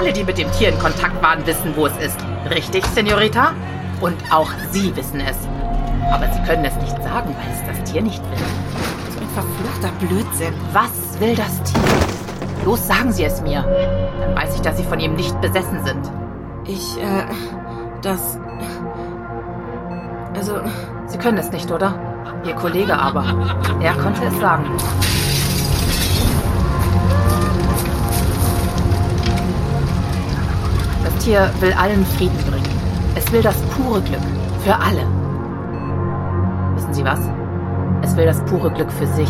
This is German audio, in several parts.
Alle, die mit dem Tier in Kontakt waren, wissen, wo es ist. Richtig, Senorita? Und auch Sie wissen es. Aber Sie können es nicht sagen, weil es das Tier nicht will. So ein verfluchter Blödsinn. Was will das Tier? Los, sagen Sie es mir. Dann weiß ich, dass Sie von ihm nicht besessen sind. Sie können es nicht, oder? Ihr Kollege aber. Er konnte es sagen. Das Tier will allen Frieden bringen. Es will das pure Glück. Für alle. Wissen Sie was? Es will das pure Glück für sich.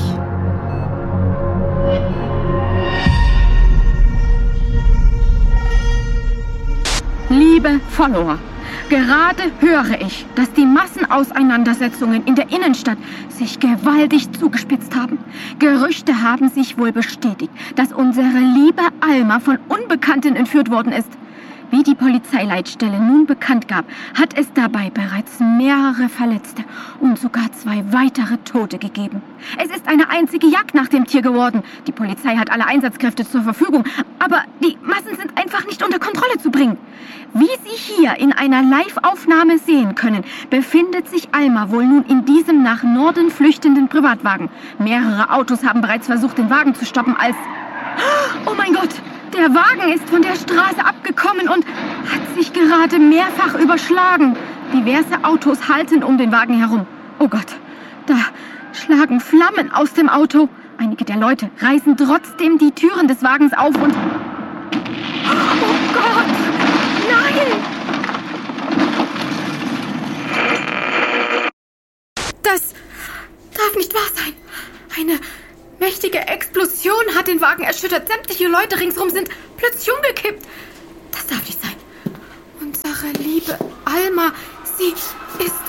Liebe Follower, gerade höre ich, dass die Massenauseinandersetzungen in der Innenstadt sich gewaltig zugespitzt haben. Gerüchte haben sich wohl bestätigt, dass unsere liebe Alma von Unbekannten entführt worden ist. Wie die Polizeileitstelle nun bekannt gab, hat es dabei bereits mehrere Verletzte und sogar 2 weitere Tote gegeben. Es ist eine einzige Jagd nach dem Tier geworden. Die Polizei hat alle Einsatzkräfte zur Verfügung, aber die Massen sind einfach nicht unter Kontrolle zu bringen. Wie Sie hier in einer Live-Aufnahme sehen können, befindet sich Alma wohl nun in diesem nach Norden flüchtenden Privatwagen. Mehrere Autos haben bereits versucht, den Wagen zu stoppen, als... Oh mein Gott! Der Wagen ist von der Straße abgekommen und hat sich gerade mehrfach überschlagen. Diverse Autos halten um den Wagen herum. Oh Gott, da schlagen Flammen aus dem Auto. Einige der Leute reißen trotzdem die Türen des Wagens auf und... Oh Gott, nein! Das darf nicht wahr sein. Eine mächtige Explosion hat den Wagen erschüttert. Sämtliche Leute ringsherum sind plötzlich umgekippt. Das darf nicht sein. Unsere liebe Alma, sie ist